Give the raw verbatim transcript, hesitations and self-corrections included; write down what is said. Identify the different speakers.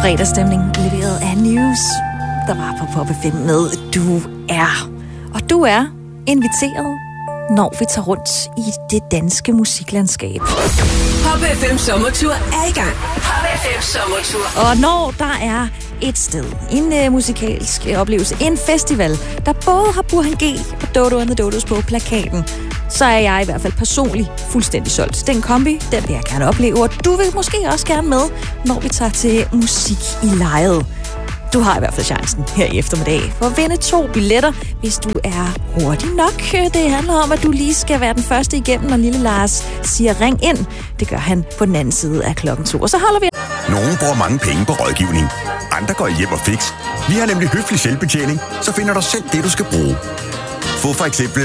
Speaker 1: Fredagsstemning leveret af News, der var på Pop F M med Du Er. Og du er inviteret, når vi tager rundt i det danske musiklandskab.
Speaker 2: Pop F M sommertur er i gang. Pop F M sommertur.
Speaker 1: Og når der er et sted, en uh, musikalsk uh, oplevelse, en festival, der både har Burhan G og Dodo and the Dodos på plakaten, så er jeg i hvert fald personligt fuldstændig solgt. Den kombi, den vil jeg gerne opleve, og du vil måske også gerne med, når vi tager til musik i lejet. Du har i hvert fald chancen her i eftermiddag for at vinde to billetter, hvis du er hurtig nok. Det handler om, at du lige skal være den første igennem, når lille Lars siger ring ind. Det gør han på den anden side af klokken to. Og så holder vi...
Speaker 3: Nogle bruger mange penge på rådgivning. Andre går hjem og fix. Vi har nemlig høflig selvbetjening, så finder du selv det, du skal bruge. Få for eksempel